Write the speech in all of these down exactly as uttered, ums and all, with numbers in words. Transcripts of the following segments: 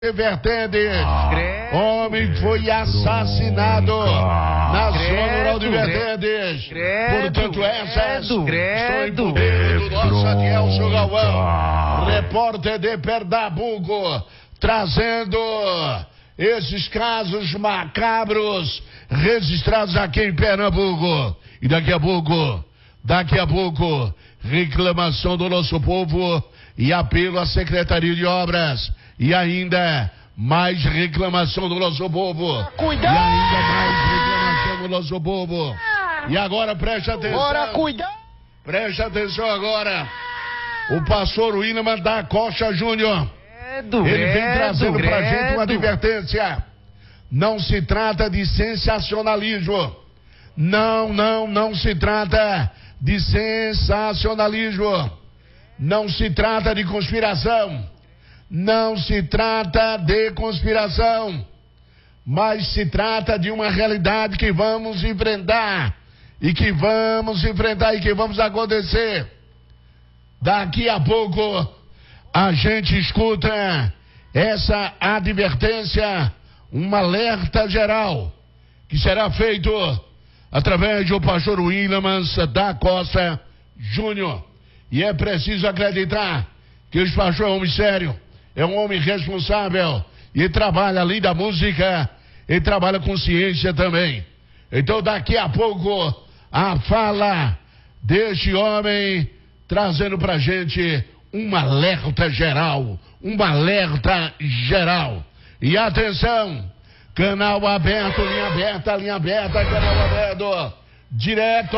Vertendes, homem foi assassinado na zona rural de Vertendes. Portanto, essas estão em poder do nosso Atielso Galvão, repórter de Pernambuco, trazendo esses casos macabros registrados aqui em Pernambuco. E daqui a pouco, daqui a pouco, reclamação do nosso povo e apelo à Secretaria de Obras. E ainda mais reclamação do nosso povo. Cuidado! E ainda mais reclamação do nosso povo. E agora preste atenção. Bora, cuidado! Preste atenção agora. O pastor William da Costa Júnior. Credo, Ele vem credo, trazendo credo. pra gente uma advertência. Não se trata de sensacionalismo. Não, não, não se trata de sensacionalismo. Não se trata de conspiração. Não se trata de conspiração, mas se trata de uma realidade que vamos enfrentar, e que vamos enfrentar e que vamos acontecer. Daqui a pouco a gente escuta essa advertência, um alerta geral, que será feito através do pastor Williams da Costa Júnior. E é preciso acreditar que o pastor é um homem sério. É um homem responsável e trabalha além da música, ele trabalha com ciência também. Então daqui a pouco a fala deste homem trazendo pra gente um alerta geral, um alerta geral. E atenção, canal aberto, linha aberta, linha aberta, canal aberto, direto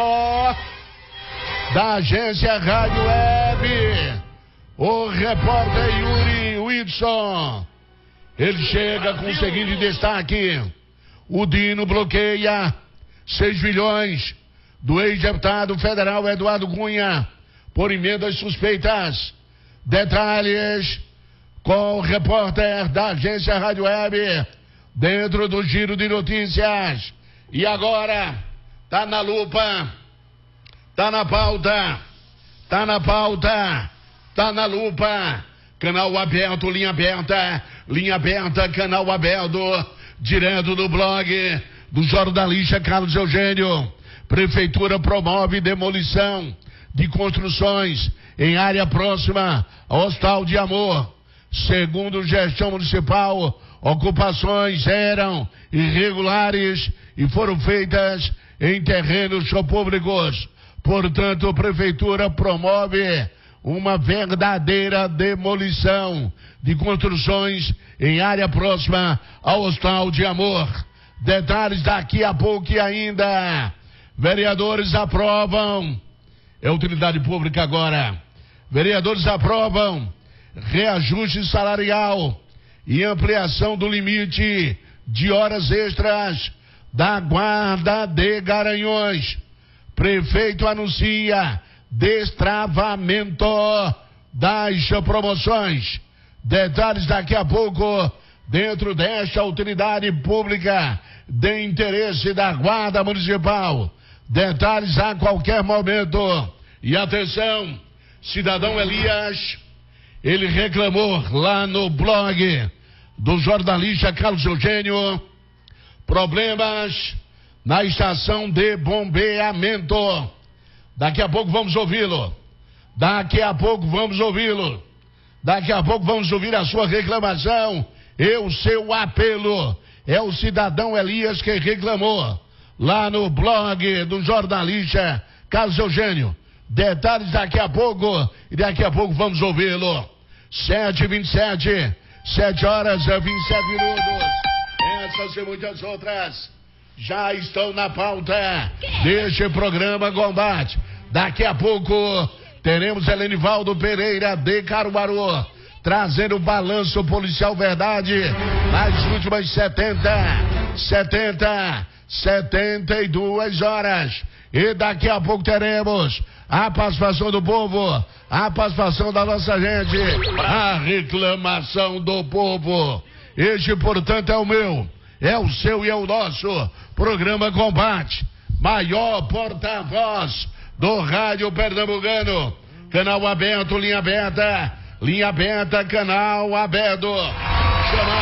da agência Rádio Web. O repórter Yuri Whitson, ele chega com o seguinte destaque: o Dino bloqueia seis milhões do ex-deputado federal Eduardo Cunha por emendas suspeitas. Detalhes com o repórter da agência Rádio Web dentro do giro de notícias. E agora tá na lupa, tá na pauta, tá na pauta. Tá na lupa, canal aberto, linha aberta, linha aberta, canal aberto, direto do blog do jornalista Carlos Eugênio. Prefeitura promove demolição de construções em área próxima ao Hospital de Amor. Segundo gestão municipal, ocupações eram irregulares e foram feitas em terrenos públicos. Portanto, a prefeitura promove uma verdadeira demolição de construções em área próxima ao Hospital de Amor. Detalhes daqui a pouco e ainda. Vereadores aprovam, é utilidade pública agora, vereadores aprovam reajuste salarial e ampliação do limite de horas extras da Guarda de Garanhões. Prefeito anuncia destravamento das promoções. Detalhes daqui a pouco dentro desta utilidade pública de interesse da Guarda Municipal. Detalhes a qualquer momento. E atenção, cidadão Elias, ele reclamou lá no blog do jornalista Carlos Eugênio problemas na estação de bombeamento. Daqui a pouco vamos ouvi-lo. Daqui a pouco vamos ouvi-lo. Daqui a pouco vamos ouvir a sua reclamação e o seu apelo. É o cidadão Elias que reclamou lá no blog do jornalista Carlos Eugênio. Detalhes daqui a pouco e daqui a pouco vamos ouvi-lo. sete e vinte e sete, sete horas e vinte e sete minutos. Essas e muitas outras já estão na pauta deste programa Combate. Daqui a pouco teremos Helenivaldo Pereira de Caruaru trazendo o balanço policial verdade nas últimas setenta, setenta, setenta e duas horas. E daqui a pouco teremos a participação do povo, a participação da nossa gente, a reclamação do povo. Este, portanto, é o meu, é o seu e é o nosso programa Combate, maior porta-voz do rádio pernambucano. Canal aberto, linha aberta, linha aberta, canal aberto. Sensacional.